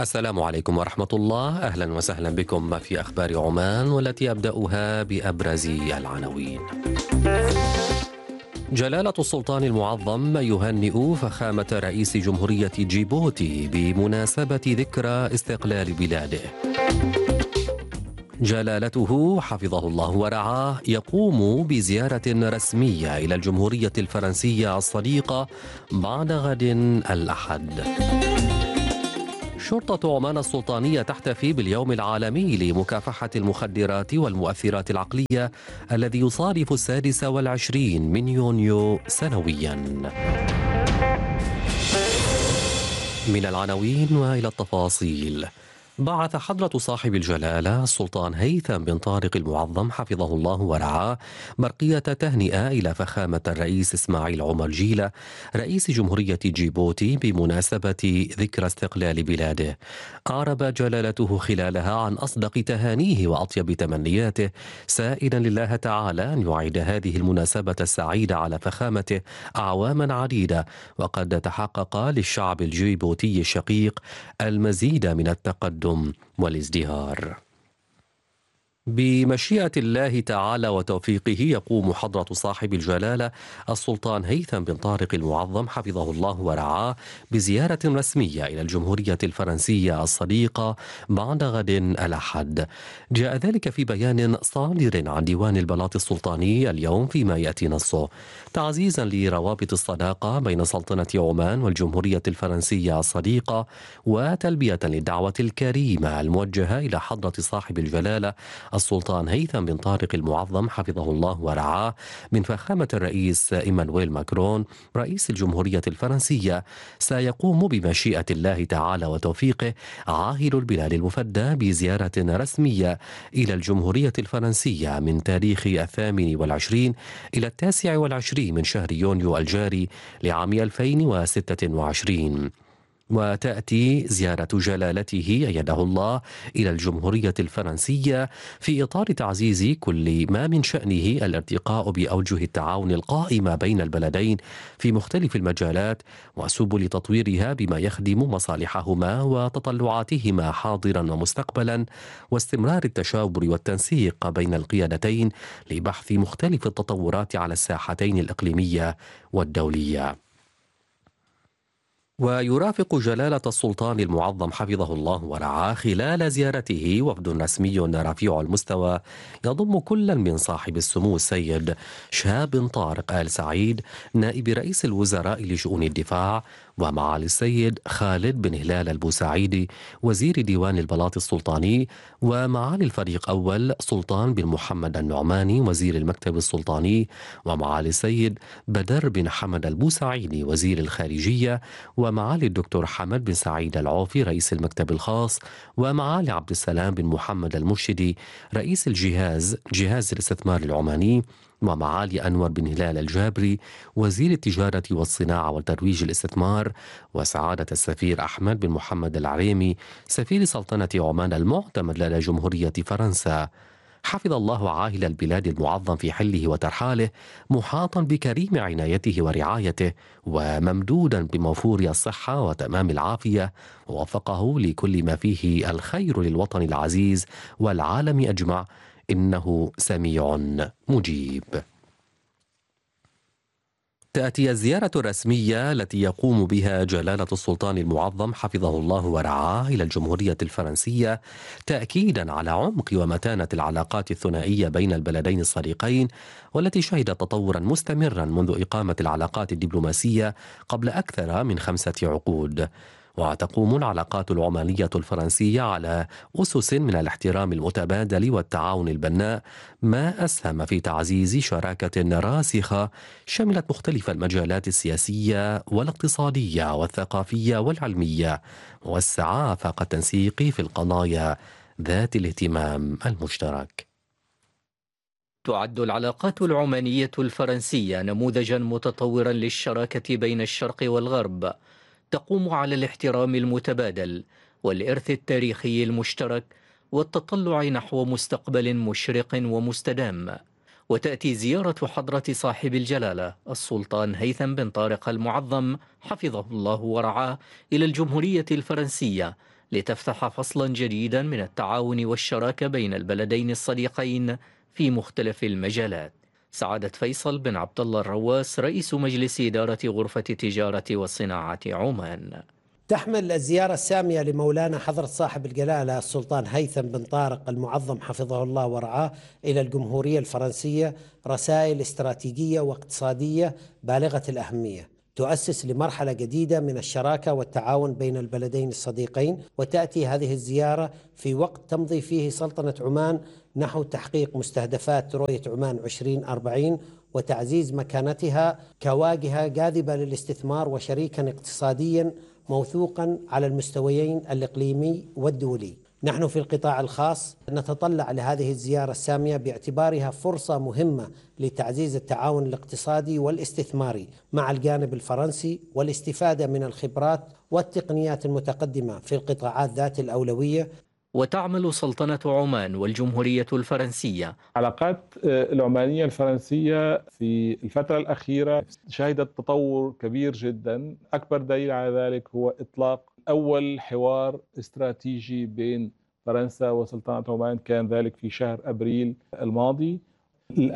السلام عليكم ورحمة الله. أهلا وسهلا بكم في أخبار عمان، والتي أبدأها بأبرز العناوين. جلالة السلطان المعظم يهنئ فخامة رئيس جمهورية جيبوتي بمناسبة ذكرى استقلال بلاده. جلالته حفظه الله ورعاه يقوم بزيارة رسمية إلى الجمهورية الفرنسية الصديقة بعد غد الأحد. شرطة عمان السلطانية تحتفي باليوم العالمي لمكافحة المخدرات والمؤثرات العقلية الذي يصادف 26 من يونيو سنويا. من العناوين وإلى التفاصيل. بعث حضرة صاحب الجلالة السلطان هيثم بن طارق المعظم حفظه الله ورعاه برقية تهنئة إلى فخامة الرئيس إسماعيل عمر جيلة رئيس جمهورية جيبوتي بمناسبة ذكرى استقلال بلاده. أعرب جلالته خلالها عن أصدق تهانيه وأطيب تمنياته، سائلا لله تعالى أن يعيد هذه المناسبة السعيدة على فخامته أعواما عديدة، وقد تحقق للشعب الجيبوتي الشقيق المزيد من التقدم والازدهار. بمشيئة الله تعالى وتوفيقه يقوم حضرة صاحب الجلالة السلطان هيثم بن طارق المعظم حفظه الله ورعاه بزيارة رسمية إلى الجمهورية الفرنسية الصديقة بعد غد الأحد. جاء ذلك في بيان صادر عن ديوان البلاط السلطاني اليوم، فيما يأتي نصه تعزيزا لروابط الصداقة بين سلطنة عمان والجمهورية الفرنسية الصديقة، وتلبية للدعوة الكريمة الموجهة إلى حضرة صاحب الجلالة السلطان هيثم بن طارق المعظم حفظه الله ورعاه من فخامة الرئيس إيمانويل ماكرون رئيس الجمهورية الفرنسية، سيقوم بمشيئة الله تعالى وتوفيقه عاهل البلاد المفدى بزيارة رسمية إلى الجمهورية الفرنسية من تاريخ 28 إلى 29 من شهر يونيو الجاري لعام 2026. وتأتي زيارة جلالته أيده الله إلى الجمهورية الفرنسية في إطار تعزيز كل ما من شأنه الارتقاء بأوجه التعاون القائمة بين البلدين في مختلف المجالات وسبل تطويرها بما يخدم مصالحهما وتطلعاتهما حاضرا ومستقبلا، واستمرار التشاور والتنسيق بين القيادتين لبحث مختلف التطورات على الساحتين الإقليمية والدولية. ويرافق جلالة السلطان المعظم حفظه الله ورعاه خلال زيارته وفد رسمي رفيع المستوى يضم كل من صاحب السمو السيد شهاب بن طارق آل سعيد نائب رئيس الوزراء لشؤون الدفاع، ومعالي السيد خالد بن هلال البوسعيدي وزير ديوان البلاط السلطاني، ومعالي الفريق أول سلطان بن محمد النعماني وزير المكتب السلطاني، ومعالي السيد بدر بن حمد البوسعيدي وزير الخارجية، ومعالي الدكتور حمد بن سعيد العوفي رئيس المكتب الخاص، ومعالي عبد السلام بن محمد المرشدي رئيس جهاز الاستثمار العماني، ومعالي أنور بن هلال الجابري وزير التجارة والصناعة وترويج الاستثمار، وسعادة السفير أحمد بن محمد العريمي سفير سلطنة عمان المعتمد لدى جمهورية فرنسا. حفظ الله عاهل البلاد المعظم في حله وترحاله، محاطا بكريم عنايته ورعايته، وممدودا بموفور الصحة وتمام العافية، ووفقه لكل ما فيه الخير للوطن العزيز والعالم أجمع، إنه سميع مجيب. تأتي الزيارة الرسمية التي يقوم بها جلالة السلطان المعظم حفظه الله ورعاه إلى الجمهورية الفرنسية تأكيدا على عمق ومتانة العلاقات الثنائية بين البلدين الصديقين، والتي شهدت تطورا مستمرا منذ إقامة العلاقات الدبلوماسية قبل أكثر من 5 عقود. وتقوم العلاقات العمانية الفرنسية على أسس من الاحترام المتبادل والتعاون البناء، ما أسهم في تعزيز شراكة راسخة شملت مختلف المجالات السياسية والاقتصادية والثقافية والعلمية، وسع آفاق التنسيق في القضايا ذات الاهتمام المشترك. تعد العلاقات العمانية الفرنسية نموذجا متطورا للشراكة بين الشرق والغرب، تقوم على الاحترام المتبادل والإرث التاريخي المشترك والتطلع نحو مستقبل مشرق ومستدام. وتأتي زيارة حضرة صاحب الجلالة السلطان هيثم بن طارق المعظم حفظه الله ورعاه إلى الجمهورية الفرنسية لتفتح فصلا جديدا من التعاون والشراكة بين البلدين الصديقين في مختلف المجالات. سعادة فيصل بن عبد الله الرواس، رئيس مجلس إدارة غرفة التجارة والصناعة عمان. تحمل الزيارة السامية لمولانا حضرة صاحب الجلالة السلطان هيثم بن طارق المعظم حفظه الله ورعاه إلى الجمهورية الفرنسية رسائل استراتيجية واقتصادية بالغة الأهمية، تؤسس لمرحلة جديدة من الشراكة والتعاون بين البلدين الصديقين. وتأتي هذه الزيارة في وقت تمضي فيه سلطنة عمان نحو تحقيق مستهدفات رؤية عمان 2040 وتعزيز مكانتها كواجهة جاذبة للاستثمار وشريكا اقتصاديا موثوقا على المستويين الإقليمي والدولي. نحن في القطاع الخاص نتطلع لهذه الزيارة السامية باعتبارها فرصة مهمة لتعزيز التعاون الاقتصادي والاستثماري مع الجانب الفرنسي والاستفادة من الخبرات والتقنيات المتقدمة في القطاعات ذات الأولوية. وتعمل سلطنة عمان والجمهورية الفرنسية. العلاقات العمانية الفرنسية في الفترة الأخيرة شهدت تطور كبير جدا. أكبر دليل على ذلك هو إطلاق أول حوار استراتيجي بين فرنسا وسلطنة عمان، كان ذلك في شهر أبريل الماضي.